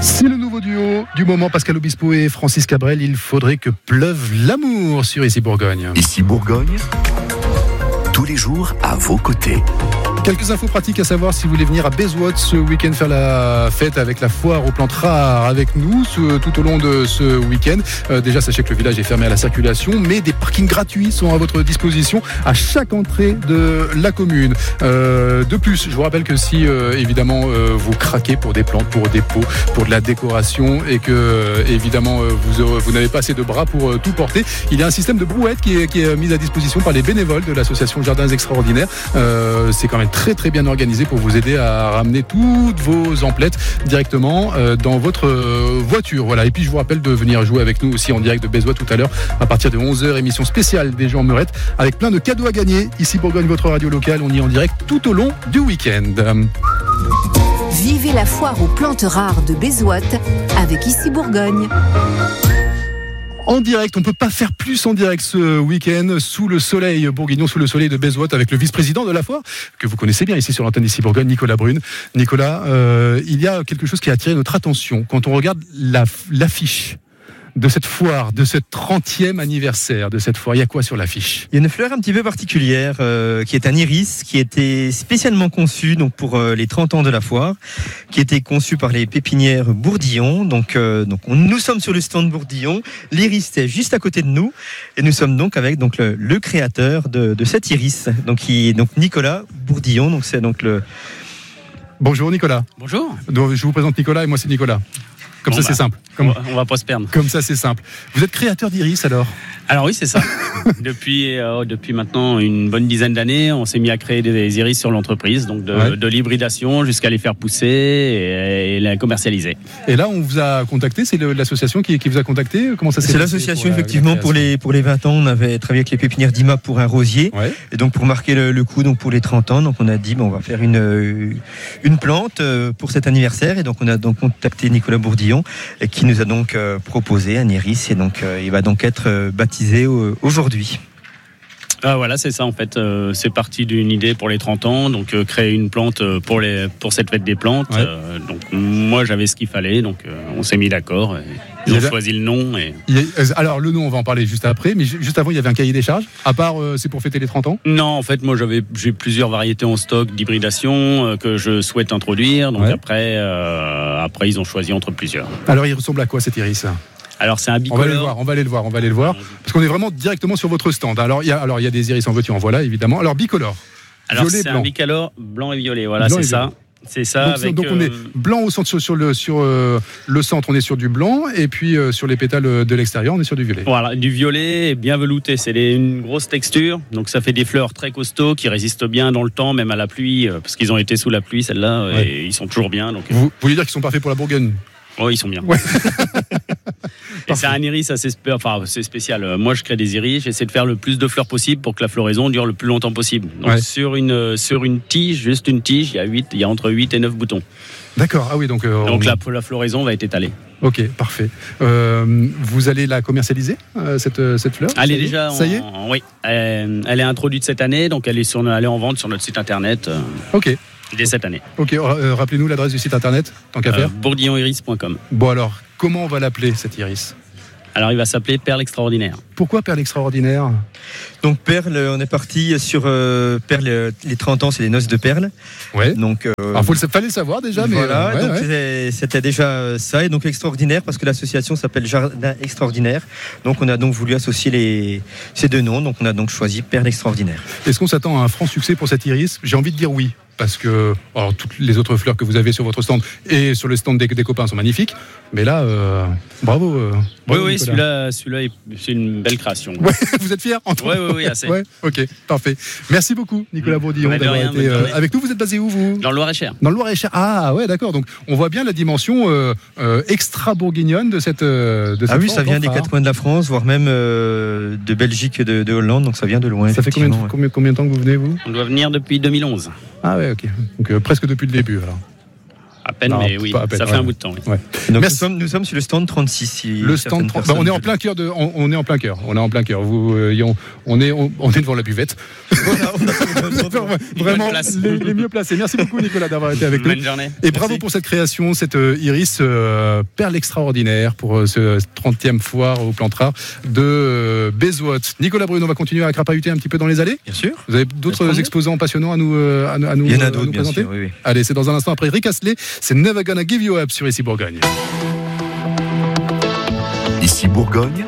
C'est le nouveau duo du moment, Pascal Obispo et Francis Cabrel. Il faudrait que pleuve l'amour sur Ici Bourgogne. Ici Bourgogne, tous les jours à vos côtés. Quelques infos pratiques à savoir si vous voulez venir à Bezouot ce week-end faire la fête avec la foire aux plantes rares avec nous tout au long de ce week-end. Déjà, sachez que le village est fermé à la circulation, mais des parkings gratuits sont à votre disposition à chaque entrée de la commune. De plus, je vous rappelle que si évidemment vous craquez pour des plantes, pour des pots, pour de la décoration et que évidemment vous n'avez pas assez de bras pour tout porter, il y a un système de brouette qui est mis à disposition par les bénévoles de l'association Jardins Extraordinaires. C'est quand même très très bien organisé pour vous aider à ramener toutes vos emplettes directement dans votre voiture. Voilà. Et puis je vous rappelle de venir jouer avec nous aussi en direct de Bezouot tout à l'heure à partir de 11h, émission spéciale des gens en meurette avec plein de cadeaux à gagner. Ici Bourgogne, votre radio locale, on y est en direct tout au long du week-end. Vivez la foire aux plantes rares de Bezouot avec Ici Bourgogne. En direct, on ne peut pas faire plus en direct ce week-end sous le soleil bourguignon, sous le soleil de Bezouot avec le vice-président de la foire, que vous connaissez bien ici sur l'antenne d'Ici Bourgogne, Nicolas Brune. Nicolas, il y a quelque chose qui a attiré notre attention quand on regarde l'affiche de cette foire, de ce 30e anniversaire de cette foire. Il y a quoi sur l'affiche ? Il y a une fleur un petit peu particulière qui est un iris qui était spécialement conçu donc pour les 30 ans de la foire, qui était conçu par les pépinières Bourdillon. Donc nous sommes sur le stand Bourdillon. L'iris est juste à côté de nous et nous sommes donc avec donc le créateur de cet iris. Donc Nicolas Bourdillon. Donc c'est donc le. Bonjour Nicolas. Bonjour. Donc, je vous présente Nicolas et moi c'est Nicolas. Comme ça, c'est simple. On va pas se perdre. Comme ça, c'est simple. Vous êtes créateur d'iris, alors ? Alors oui, c'est ça. Depuis maintenant une bonne dizaine d'années, on s'est mis à créer des iris sur l'entreprise, donc de l'hybridation jusqu'à les faire pousser et les commercialiser. Et là, on vous a contacté, c'est l'association qui vous a contacté ? Comment ça s'est C'est passé l'association, effectivement, pour les 20 ans, on avait travaillé avec les pépinières d'IMA pour un rosier. Ouais. Et donc, pour marquer le coup, donc pour les 30 ans, donc on a dit, on va faire une plante pour cet anniversaire. Et donc, on a donc contacté Nicolas Bourdillon, qui nous a donc proposé un iris. Et donc, il va donc être baptisé aujourd'hui. Voilà, c'est ça en fait. C'est parti d'une idée pour les 30 ans, donc créer une plante pour cette fête des plantes. Ouais. Donc moi j'avais ce qu'il fallait, donc on s'est mis d'accord. Ils ont choisi le nom. Alors le nom, on va en parler juste après, mais juste avant il y avait un cahier des charges. À part c'est pour fêter les 30 ans ? Non, en fait moi j'ai plusieurs variétés en stock d'hybridation que je souhaite introduire. Donc après ils ont choisi entre plusieurs. Alors il ressemble à quoi cet iris ? Alors c'est un bicolore. On va aller le voir. Parce qu'on est vraiment directement sur votre stand. Alors il y a des iris en veux-tu en voilà évidemment. Alors bicolore. Alors violet, c'est blanc. Un bicolore blanc et violet. Voilà, blanc c'est ça. C'est ça. Donc on est blanc au centre sur le centre, on est sur du blanc et puis sur les pétales de l'extérieur, on est sur du violet. Voilà, du violet bien velouté. C'est une grosse texture, donc ça fait des fleurs très costauds qui résistent bien dans le temps, même à la pluie, parce qu'ils ont été sous la pluie celles-là et ils sont toujours bien. Donc vous voulez dire qu'ils sont parfaits pour la Bourgogne ? Oh, ils sont bien. Ouais. Et c'est un iris assez spécial. Moi, je crée des iris, j'essaie de faire le plus de fleurs possible pour que la floraison dure le plus longtemps possible. Donc, sur une tige, juste une tige, il y a entre 8 et 9 boutons. D'accord, ah oui, donc la floraison va être étalée. Ok, parfait. Vous allez la commercialiser, cette fleur ? Elle est déjà ça y est ? Oui, elle est introduite cette année, donc elle est en vente sur notre site internet. Ok. Dès cette année. Ok, rappelez-nous l'adresse du site internet, tant qu'à faire. Bourdilloniris.com. Bon alors, comment on va l'appeler cet iris ? Alors il va s'appeler Perle Extraordinaire. Pourquoi Perle Extraordinaire ? Donc Perle, on est parti sur Perle, les 30 ans, c'est les noces de Perle. Ouais. Donc fallait le savoir déjà, mais voilà. C'était déjà ça, et donc extraordinaire parce que l'association s'appelle Jardin Extraordinaire. Donc on a donc voulu associer ces deux noms. Donc on a donc choisi Perle Extraordinaire. Est-ce qu'on s'attend à un franc succès pour cet iris ? J'ai envie de dire oui. Parce que toutes les autres fleurs que vous avez sur votre stand et sur le stand des copains sont magnifiques. Mais là, bravo. Oui, celui-là, c'est une belle création. Ouais, vous êtes fiers ? Oui, assez. Ouais, ok, parfait. Merci beaucoup, Nicolas Bourdillon, d'avoir été avec nous. Vous êtes basé où, vous ? Dans le Loir-et-Cher. Dans le Loir-et-Cher. Ah, ouais, d'accord. Donc, on voit bien la dimension extra-bourguignonne de cette oui, ça vient des 4 coins de la France, voire même de Belgique et de Hollande. Donc, ça vient de loin. Ça fait combien de temps que vous venez, vous ? On doit venir depuis 2011. Ah ouais, ok. Donc presque depuis le début alors. peine, Non, mais oui, pas à peine, ça fait ouais. un bout de temps. Oui. Ouais. Donc Merci. nous sommes sur le stand 36. Le stand 30. On est en plein cœur on est en plein cœur. On est en plein cœur. On est devant la buvette. Vraiment place. les mieux placés. Merci beaucoup Nicolas d'avoir été avec nous. Bonne journée. Et bravo pour cette création, cette iris perle extraordinaire pour ce 30e foire au Plantra de Bezouot. Nicolas Brune, on va continuer à crapahuter un petit peu dans les allées. Bien sûr. Vous avez d'autres exposants passionnants à nous Il y en a d'autres, nous bien présenter sûr. Oui. Allez, c'est dans un instant après Rick Astley. C'est Never Gonna Give You Up sur Ici Bourgogne. Ici Bourgogne,